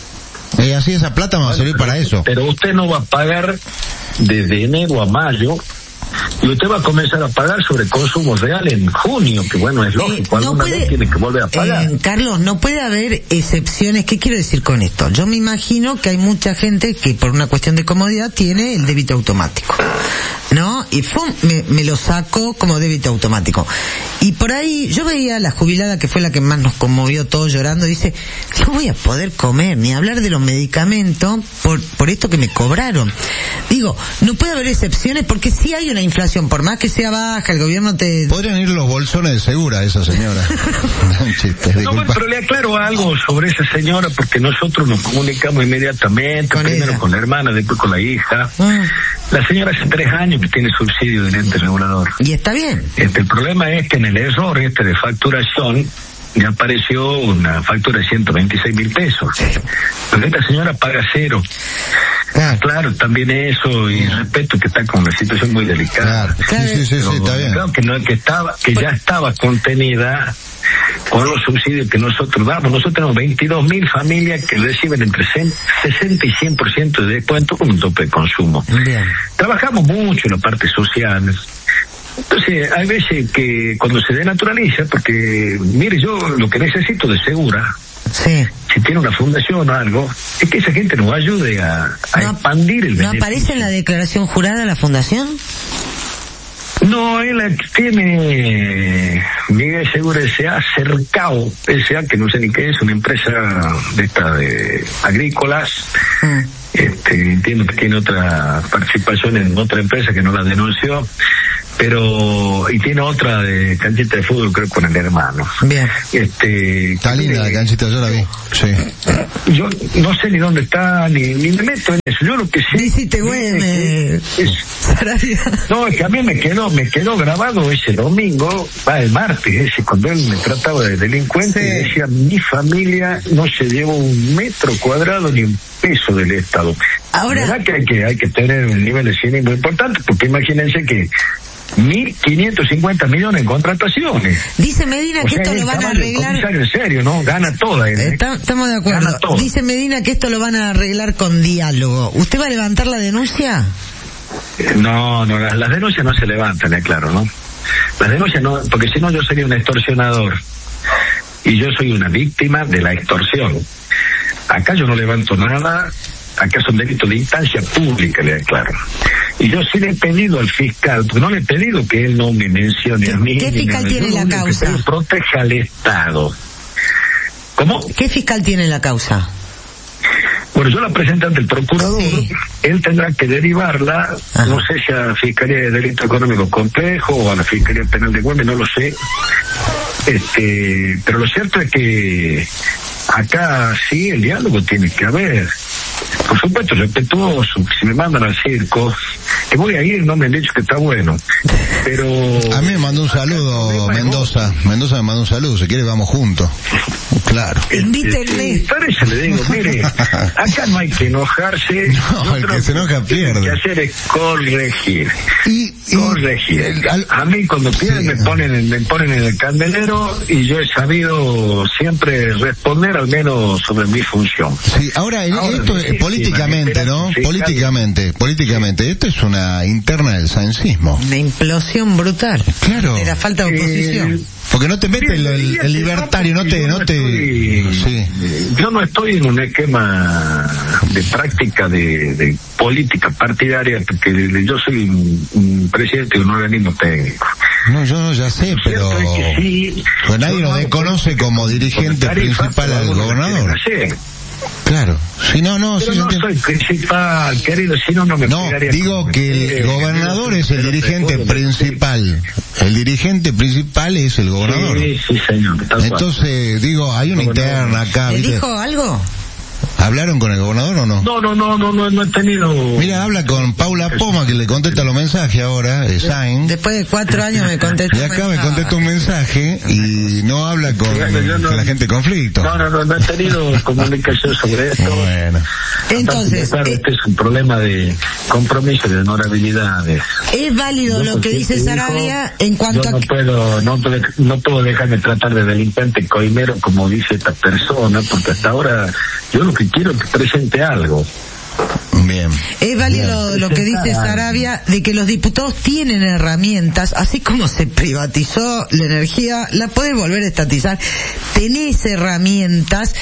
Y así esa plata me va a servir para eso. Pero usted no va a pagar desde enero a mayo, y usted va a comenzar a pagar sobre consumo real en junio, que bueno, es lógico, Eh, no alguna puede- vez tiene que volver a pagar. Eh, Carlos, no puede haber excepciones. ¿Qué quiero decir con esto? Yo me imagino que hay mucha gente que por una cuestión de comodidad tiene el débito automático, ¿no? Y ¡fum! Me, me lo saco como débito automático. Y por ahí yo veía a la jubilada, que fue la que más nos conmovió todos llorando, dice, no voy a poder comer ni hablar de los medicamentos por, por esto que me cobraron. Digo, no puede haber excepciones porque sí hay una inflación, por más que sea baja, el gobierno te... Podrían ir los bolsones de Segura, esa señora. Un chiste, No, disculpa. bueno, pero le aclaro algo sobre esa señora, porque nosotros nos comunicamos inmediatamente, Con primero ella. con la hermana, después con la hija. Mm, La señora hace tres años que tiene subsidio del ente regulador. y está bien. Este, el problema es que en el error este de facturación ya apareció una factura de ciento veintiséis mil pesos. Pero esta señora paga cero. Claro. Claro, también eso, y respeto que está con una situación muy delicada. Claro, sí, sí, sí, sí, está bien. Claro que no, que estaba, que ya estaba contenida con los subsidios que nosotros damos. Nosotros tenemos veintidós mil familias que reciben entre sesenta y cien por ciento de descuento con un tope de consumo. Bien. Trabajamos mucho en la parte social. Entonces, hay veces que cuando se denaturaliza, porque, mire, yo lo que necesito de Segura, Sí. si tiene una fundación o algo, es que esa gente nos ayude a, a No, expandir el ¿No beneficio. aparece en la declaración jurada la fundación? No, él tiene Miguel Segura S A, Cercao S A, que no sé ni qué es, una empresa de esta de agrícolas. Mm. Este, entiendo que tiene otra participación en otra empresa que no la denunció, pero, y tiene otra de canchita de fútbol, creo, con el hermano. Bien. Este, Está linda la mire, canchita, yo la vi. Sí. yo no sé ni dónde está, ni, ni me meto en eso. Yo lo que sé. Visite, güey, me... es, Sarabia. no, es que a mí me quedó, me quedó grabado ese domingo, va el martes, ese, cuando él me trataba de delincuente, Sí. y decía, mi familia no se lleva un metro cuadrado ni un peso del Estado. Ahora- ¿Verdad que hay que, hay que tener un nivel de cinismo importante? Porque imagínense que mil quinientos cincuenta millones en contrataciones. Dice Medina O que sea, esto el lo van a caballo, el arreglar... comisario, en serio, ¿no? Gana toda. él, ¿eh? Está- estamos de acuerdo. Gana todo. Dice Medina que esto lo van a arreglar con diálogo. ¿Usted va a levantar la denuncia? No, no, las, las denuncias no se levantan, es claro, ¿no? Las denuncias no, porque si no yo sería un extorsionador. Y yo soy una víctima de la extorsión. Acá yo no levanto nada, acá son delitos de instancia pública, le aclaro. Y yo sí le he pedido al fiscal, porque no le he pedido que él no me mencione ¿Qué- a mí. qué ni fiscal nada. tiene Yo la lo único que causa? pido es proteja al Estado. ¿Cómo? ¿Qué fiscal tiene la causa? Bueno, yo la presento ante el procurador, Sí. él tendrá que derivarla, Ajá. no sé si a la Fiscalía de Delito Económico Complejo o a la Fiscalía Penal de Güemes, no lo sé. Este, pero lo cierto es que acá sí el diálogo tiene que haber. Por supuesto, respetuoso, si me mandan al circo, que voy a ir, no me han dicho que está bueno. Pero... A mí me mandó un saludo Mendoza. Mendoza me mandó un saludo, si quiere vamos juntos. Claro. Invítenme. Sí, por eso le digo, mire, acá no hay que enojarse. No, Yo el creo que se enoja lo que pierde. Hay que hacer es corregir. Y, y- Corregir. el- al- A mí cuando pierden Sí. me ponen, en- me ponen en el candelero y yo he sabido siempre responder al menos sobre mi función. Sí, ahora, en- Ahora, esto sí, es sí, políticamente, la ¿no? espera, Políticamente, políticamente. Esto es una interna del saincismo. Una implosión brutal. Claro. De la falta de oposición. Eh, Porque no te mete el, el- el libertario, no te, no te, estoy- sí. Yo no estoy en un esquema de práctica de, de política partidaria, porque yo soy un, un presidente de un organismo técnico. No, yo no, ya sé, pero sí, pues nadie lo desconoce como dirigente principal al gobernador. Claro, si no, no, pero si no te... soy principal, querido, si no, no me No, digo que el gobernador es el dirigente principal. El dirigente principal es el gobernador. Sí, sí, señor. Entonces, digo, hay una interna acá. ¿Le ¿viste? dijo algo? ¿Hablaron con el gobernador o no? No, no, no, no, no, no he tenido... Mira, habla con Paula Poma, que le contesta los mensajes ahora, eh, Sain. Después de cuatro años me contestó. Y acá me contesta un mensaje y no habla con, no, con la gente de conflicto. No, no, no, no he tenido comunicación sobre esto. Bueno. Entonces... Claro, eh, este es un problema de compromiso, de honorabilidad. De... ¿Es válido Yo, lo que dice Sarabia en cuanto yo no a... puedo, no, puedo, no puedo dejarme tratar de delincuente coimero como dice esta persona, porque hasta ahora yo lo que quiero es que presente algo. Bien. Es válido Bien. lo que dice Sarabia de que los diputados tienen herramientas, así como se privatizó la energía, la podés volver a estatizar. Tenés herramientas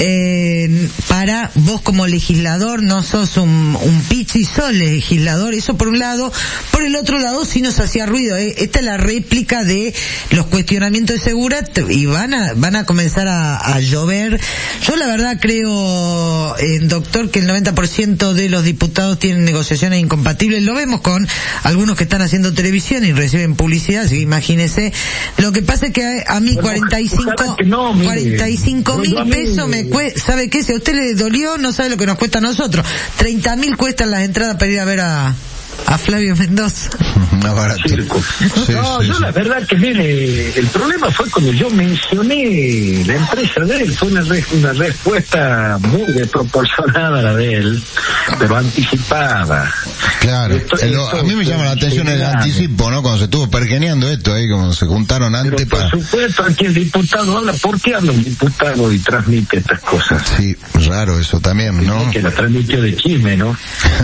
eh, para vos como legislador, no sos un, un pichi, sos legislador, eso por un lado. Por el otro lado, sí nos hacía ruido. Eh. Esta es la réplica de los cuestionamientos de Segura y van a, van a comenzar a, a llover. Yo la verdad creo, eh, doctor, que el noventa por ciento de los diputados tienen negociaciones incompatibles. Lo vemos con algunos que están haciendo televisión y reciben publicidad, así que imagínese. Lo que pasa es que a, a mí cuarenta y cinco, no, cuarenta y cinco mil pesos me cuesta. ¿Sabe qué? Si a usted le dolió, no sabe lo que nos cuesta a nosotros. treinta mil cuestan las entradas para ir a ver a... a Flavio Mendoza. Más barato. Sí, no, sí, yo sí. la verdad que mire, el problema fue cuando yo mencioné la empresa de él, fue una, re, una respuesta muy desproporcionada a la de él, pero anticipada. Claro, Esto, el, esto, a mí me llama la atención el anticipo, ¿no? Cuando se estuvo pergeneando esto ahí, como se juntaron antes pero por para... supuesto, aquí el diputado habla, ¿por qué habla un diputado y transmite estas cosas? Sí, raro eso también, ¿no? Que la transmitió de chisme, ¿no?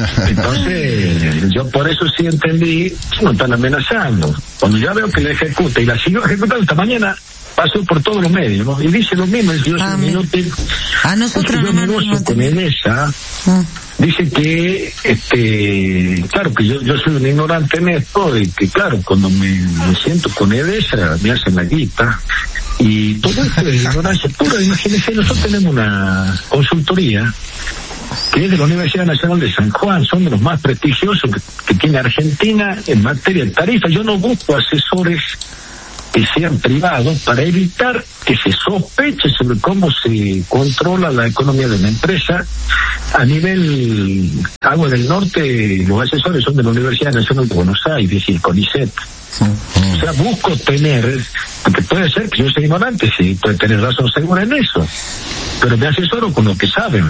Entonces, yo por eso sí entendí que no están amenazando. Cuando ya veo que la ejecuta y la siguió ejecutando esta mañana, pasó por todos los medios, ¿no? Y dice lo mismo, yo soy un inútil. A nosotros yo no negocio con Edesa. Ah. Dice que, este, claro que yo, yo soy un ignorante en esto y que claro, cuando me, me siento con Edesa me hacen la guita y todo esto de ignorancia pura. Imagínense, nosotros tenemos una consultoría que es de la Universidad Nacional de San Juan, son de los más prestigiosos que, que tiene Argentina en materia de tarifa. Yo no busco asesores que sean privados para evitar que se sospeche sobre cómo se controla la economía de una empresa. A nivel Agua del Norte, los asesores son de la Universidad Nacional de Buenos Aires y el CONICET. Sí. O sea, busco tener, porque puede ser que yo sea ignorante, sí, puede tener razón segura en eso, pero me asesoro con lo que saben.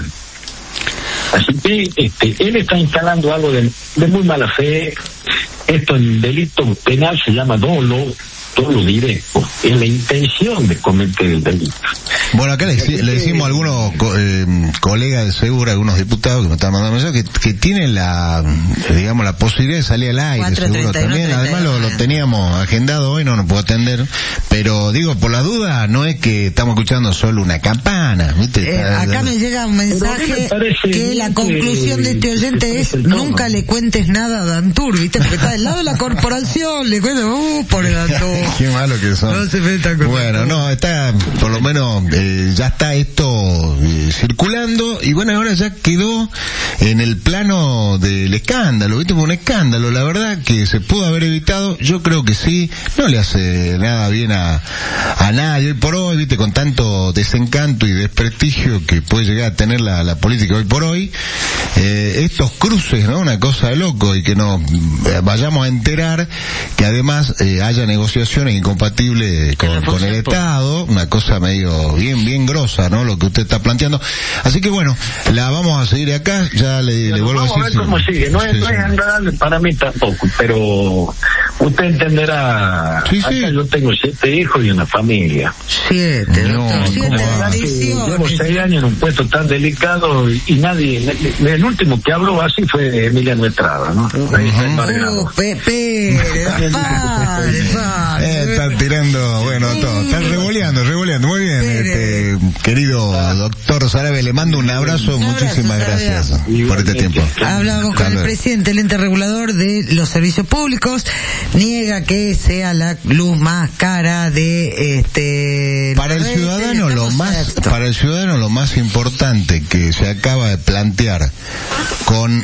Así que este, él está instalando algo de, de muy mala fe. Esto en delito penal se llama dolo, dolo directo, es la intención de cometer el delito. Bueno, acá le, le decimos a algunos eh, colegas de Segura, algunos diputados que me están mandando mensajes, que, que tienen la, digamos, la posibilidad de salir al aire, seguro también. Además lo, lo teníamos agendado hoy, no nos puedo atender, pero digo, por la duda, no es que estamos escuchando solo una campana, ¿viste? Eh, acá me llega un mensaje que la conclusión de este oyente es: nunca le cuentes nada a Dantur, ¿viste? Porque está del lado de la corporación, le cuento, uh, por el Dantur. Qué malo que son. No se meta con bueno, no, está, por lo menos, eh, ya está esto eh, circulando, y bueno, ahora ya quedó en el plano del escándalo, ¿viste? Un escándalo, la verdad que se pudo haber evitado, yo creo que sí, no le hace nada bien a, a nadie hoy por hoy, ¿viste? Con tanto desencanto y desprestigio que puede llegar a tener la, la política hoy por hoy, eh, estos cruces, ¿no? Una cosa de loco, y que nos eh, vayamos a enterar que además eh, haya negociaciones incompatibles con, con el Estado, una cosa medio bien bien grosa, ¿no? Lo que usted está planteando. Así que bueno, la vamos a seguir acá, ya le, le vuelvo a decir. Vamos a ver cómo sigue, no es, sí, no es agradable para mí tampoco, pero usted entenderá, sí, acá sí. Yo tengo siete hijos y una familia. Siete, no, siete llevo seis años en un puesto tan delicado y, y nadie, el, el último que habló así fue Emiliano Estrada, ¿no? Ahí está embargado. Uh, Pepe, padre, padre. Eh, están tirando, bueno, todo, están revoleando. revoleando, revoleando. Muy bien, este, querido doctor Sarabia, le mando un abrazo, un muchísimas abrazo, gracias Sarabia. Por este tiempo. Hablamos con el presidente del ente regulador de los servicios públicos, niega que sea la luz más cara de este para el ciudadano lo más para el ciudadano lo más importante que se acaba de plantear con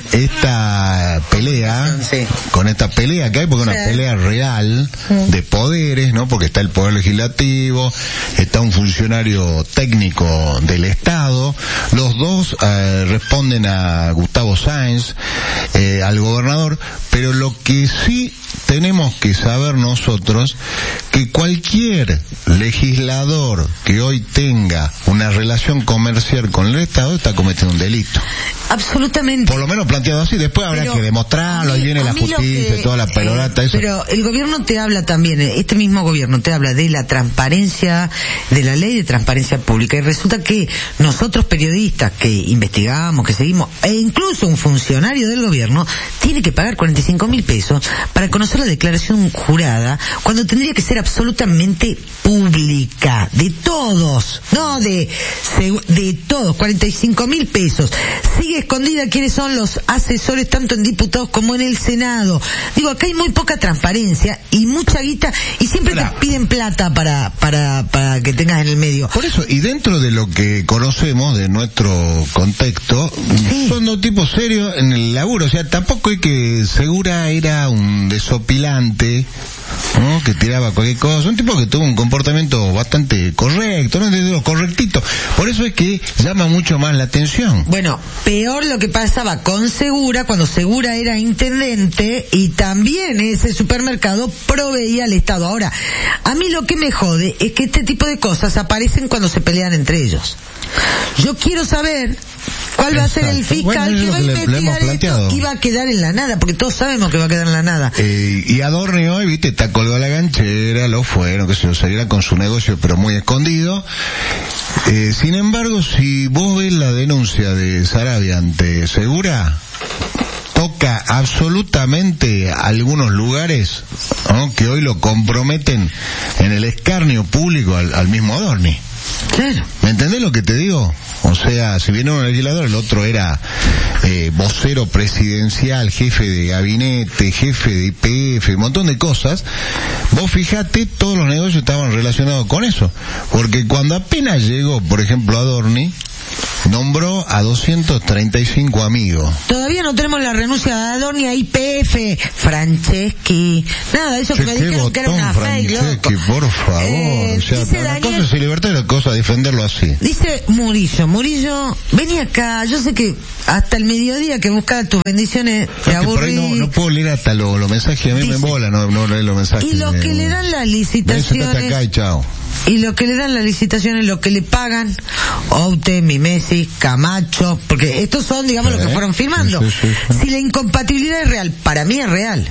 esta pelea, sí. con esta pelea que hay, porque es una sí. pelea real sí. de poderes, ¿no? Porque está el poder legislativo, está un funcionario técnico del Estado, los dos eh, responden a Gustavo Sáenz, eh, al gobernador, pero lo que sí tenemos que saber nosotros, que cualquier legislador que hoy tenga una relación comercial con el Estado está cometiendo un delito. Absolutamente. Por lo menos planteado así, después habrá pero que demostrarlo, ahí viene la justicia, que, toda la pelorata, eh, eso. Pero el gobierno te habla también, este mismo gobierno te habla de la transparencia, de la ley de transparencia pública, y resulta que nosotros periodistas que investigamos, que seguimos, e incluso un funcionario del gobierno, tiene que pagar cuarenta y cinco mil pesos para conocer la declaración jurada, cuando tendría que ser absolutamente pública, de todos, no de, de todos, cuarenta y cinco mil pesos. Sigue escondida quiénes son los asesores tanto en diputados como en el Senado. Digo, acá hay muy poca transparencia y mucha guita, y siempre claro. te piden plata para, para, para que tengas en el medio. Por eso, y dentro de lo que conocemos de nuestro contexto, sí. son dos tipos serios en el laburo, o sea, tampoco hay que Segura era un desopilante, ¿no? Que tiraba cualquier cosa, un tipo que tuvo un comportamiento bastante correcto, no de lo correctito, por eso es que llama mucho más la atención. Bueno, peor lo que pasaba con Segura, cuando Segura era intendente y también ese supermercado proveía al Estado. Ahora, a mí lo que me jode es que este tipo de cosas aparecen cuando se pelean entre ellos. Yo quiero saber cuál va a ser el fiscal bueno, que va a investigar esto, y va a quedar en la nada, porque todos sabemos que va a quedar en la nada. Eh, y Adorni hoy, viste, está colgado a la ganchera, lo fueron, que se lo saliera con su negocio, pero muy escondido. Eh, sin embargo, si vos ves la denuncia de Sarabia ante Segura, toca absolutamente algunos lugares, ¿no? Que hoy lo comprometen en el escarnio público al, al mismo Adorni. Claro. ¿Me entendés lo que te digo? O sea, si viene un legislador, el otro era eh, vocero presidencial, jefe de gabinete, jefe de I P F, un montón de cosas. Vos fijate, todos los negocios estaban relacionados con eso. Porque cuando apenas llegó, por ejemplo, Adorni, nombró a doscientos treinta y cinco amigos. Todavía no tenemos la renuncia de Adorni a I P F, Franceschi, nada de eso, che, que me dijeron que era una fake, loco. Por favor, eh, o sea, una Daniel, cosa es libertad y otra cosa es defenderlo así. Dice Murillo, Murillo, vení acá, yo sé que hasta el mediodía que buscaba tus bendiciones te aburrí. No, no puedo leer hasta los lo mensajes, a mí dice, me embola, no, no leer los mensajes. Y los me, que le dan las licitaciones. Acá y chao. Y lo que le dan las licitaciones, lo que le pagan, Oute, Mimesi, Camacho, porque estos son, digamos, ¿Eh? los que fueron firmando. Sí, sí, sí. Si la incompatibilidad es real, para mí es real.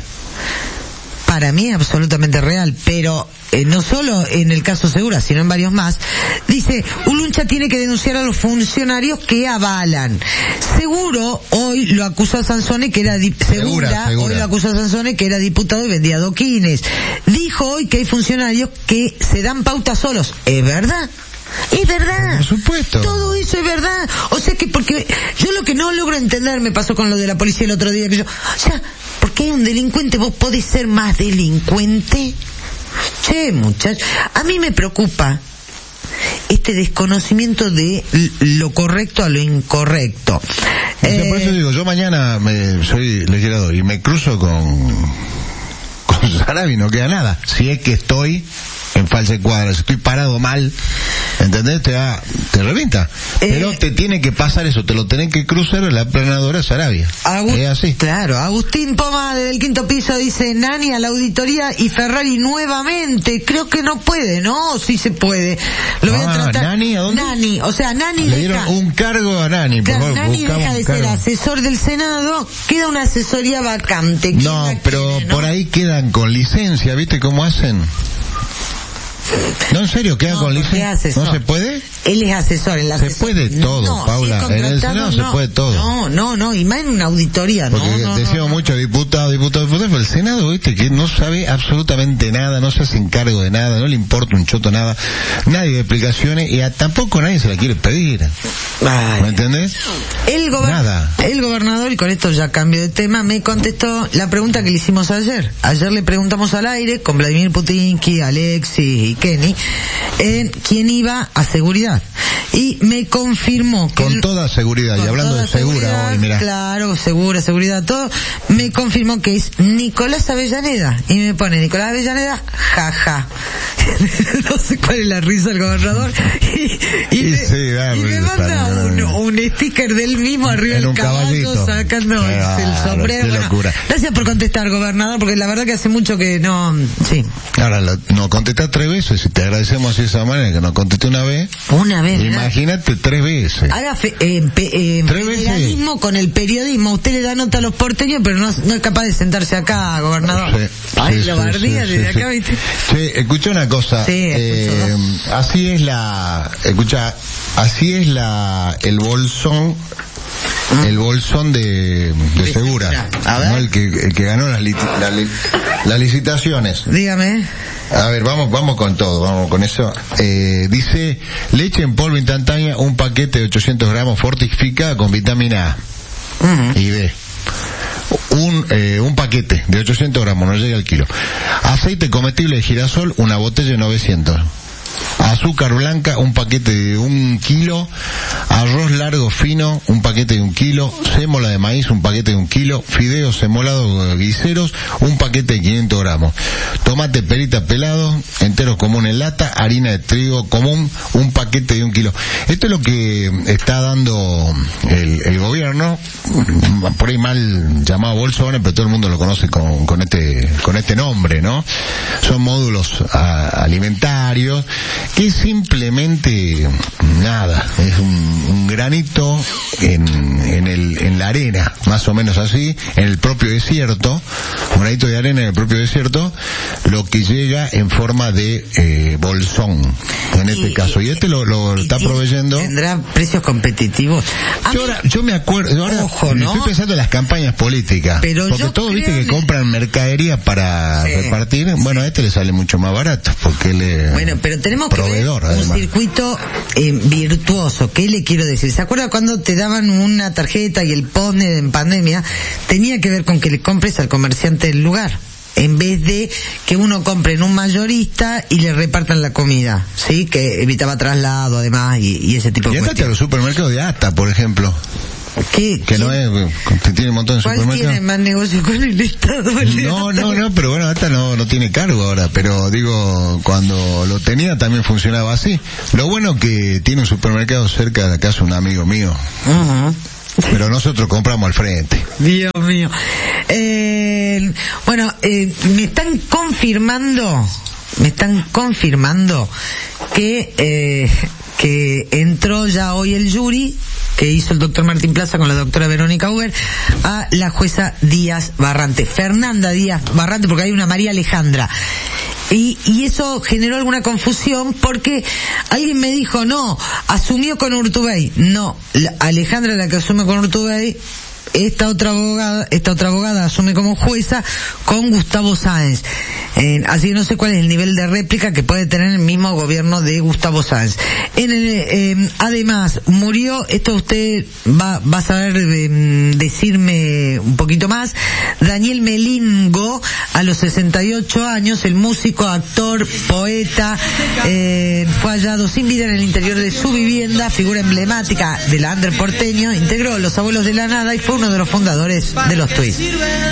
Para mí es absolutamente real, pero eh, no solo en el caso Segura, sino en varios más. Dice, Uluncha tiene que denunciar a los funcionarios que avalan. Seguro, hoy lo acusó a Sansone que era di- segura, segura, segura, hoy lo acusó a Sansone que era diputado y vendía adoquines. Dijo hoy que hay funcionarios que se dan pautas solos. ¿Es verdad? Es verdad. Por supuesto. Todo eso es verdad. O sea que porque yo lo que no logro entender me pasó con lo de la policía el otro día que yo, o sea, porque hay un delincuente, vos podés ser más delincuente. Che, muchachos, a mí me preocupa este desconocimiento de lo correcto a lo incorrecto. O sea, eh, por eso digo, yo mañana me, soy legislador y me cruzo con con Sarabia y no queda nada. Si es que estoy en falsa cuadra, si estoy parado mal, ¿entendés? Te da, te revienta. Eh, Pero te tiene que pasar eso, te lo tenés que cruzar en la planadora Sarabia. Agust- es así. Claro, Agustín Poma desde el quinto piso dice, Nani a la auditoría y Ferrari nuevamente. Creo que no puede, ¿no? Sí se puede. Lo voy ah, a tratar. ¿Nani? ¿A dónde? Nani, o sea, Nani Le deja... dieron un cargo a Nani, por claro, favor, Nani deja de ser asesor del Senado, queda una asesoría vacante. No, pero quiere, ¿no? Por ahí quedan con licencia, ¿viste cómo hacen? No, en serio, queda No, con porque Lice. es asesor. ¿No se puede? Él es asesor. El Se asesor. puede todo, No, Paula. si es En el contratado, Senado no. se puede todo. No, no, no, y más en una auditoría, Porque no, no, decimos no, no. mucho diputado, diputado, diputado, pero el Senado, viste, que no sabe absolutamente nada, no se hace cargo de nada, no le importa un choto nada, nadie de explicaciones y a, tampoco nadie se la quiere pedir. Ay. ¿Me entendés? El, gober- Nada. el gobernador, y con esto ya cambio de tema, me contestó la pregunta que le hicimos ayer. Ayer le preguntamos al aire, con Vladimir Putinsky, Alexis y Kenny, en quién iba a seguridad. Y me confirmó que... Con el- toda seguridad, y con hablando toda de segura seguridad, hoy, mirá. Claro, segura, seguridad, todo. Me confirmó que es Nicolás Avellaneda. Y me pone Nicolás Avellaneda, jaja. No sé cuál es la risa del gobernador. Y, y Y me, sí, da y me risa, manda no, un, no. un sticker del mismo arriba En del un caballo caballito. sacando Qué el bárbaro, sombrero. qué Bueno, locura. gracias por contestar, gobernador, porque la verdad que hace mucho que no... Sí. Ahora, lo- nos contestás tres veces, y te agradecemos así de esa manera, que nos contesté una vez, Una vez, ¿verdad? imagínate tres veces. Haga fe- eh, pe- eh, Tres veces. federalismo con el periodismo. Usted le da nota a los porteños, pero no, no es capaz de sentarse acá, gobernador. Sí, Ay, sí, lo sí, bardía sí, desde sí, acá, sí. ¿viste? Che, escucha una cosa. Sí, eh, escucho. así es la, escucha, así es la, el bolsón, el bolsón de, de De Segura, Segura. A ver. ¿no? El que, el que ganó las, lit- la li- las licitaciones. Dígame. A ver, vamos, vamos con todo, vamos con eso. Eh, dice, leche en polvo instantánea, un paquete de ochocientos gramos fortificada con vitamina A Ujú. y B. Un, eh, un paquete de ochocientos gramos, no llega al kilo. Aceite comestible de girasol, una botella de novecientos. Azúcar blanca, un paquete de un kilo. Arroz largo fino, un paquete de un kilo. Sémola de maíz, un paquete de un kilo. Fideos semolados guiseros, un paquete de quinientos gramos. Tomate perita pelado, enteros común en lata. Harina de trigo común, un paquete de un kilo. Esto es lo que está dando el, el gobierno, por ahí mal llamado Bolsonaro, pero todo el mundo lo conoce con, con este con este nombre, ¿no? Son módulos a, alimentarios que simplemente nada, es un, un granito en, en, el, en la arena, más o menos así, en el propio desierto, un granito de arena en el propio desierto, lo que llega en forma de eh, bolsón, en este Y- caso. Y este lo, lo y está tiene- proveyendo. Tendrá precios competitivos. A Yo, mí- ahora, yo me acuerdo, ahora Ojo, ¿no? estoy pensando en las campañas políticas, Pero porque yo todos creo viste que que- compran mercadería para Sí, repartir, bueno, a este le sale mucho más barato, porque él es Bueno, pero tenemos que ver proveedor, un además. circuito eh, virtuoso. ¿Qué le quiero decir? ¿Se acuerda cuando te daban una tarjeta y el POSNE en pandemia? Tenía que ver con que le compres al comerciante del lugar, en vez de que uno compre en un mayorista y le repartan la comida, ¿sí? Que evitaba traslado, además, y, y ese tipo Y de andate a cuestiones. los supermercados de Ata, por ejemplo, ¿Qué, que no quién- es, que tiene un montón de ¿Cuál tiene supermercados. más negocio con el Estado? El No, Ata. no, no, pero bueno, Ata no, no tiene cargo ahora, pero digo, cuando lo tenía también funcionaba así. Lo bueno que tiene un supermercado cerca de casa un amigo mío, Ujú. pero nosotros compramos al frente. Dios mío. Eh, bueno, eh, me están confirmando, me están confirmando que eh, que entró ya hoy el jury que hizo el doctor Martín Plaza con la doctora Verónica Uber a la jueza Díaz Barrante, Fernanda Díaz Barrante, porque hay una María Alejandra. Y, y eso generó alguna confusión porque alguien me dijo, no, asumió con Urtubey. No, la Alejandra la que asume con Urtubey, esta otra abogada, esta otra abogada asume como jueza con Gustavo Sáenz. Eh, así que no sé cuál es el nivel de réplica que puede tener el mismo gobierno de Gustavo Sáenz. En el, eh, además, murió, esto usted va, va a saber eh, decirme un poquito más, Daniel Melingo, a los sesenta y ocho años, el músico, actor, poeta, eh, fue hallado sin vida en el interior de su vivienda, figura emblemática del under porteño, integró Los Abuelos de la Nada y fue uno de los fundadores de los Twist.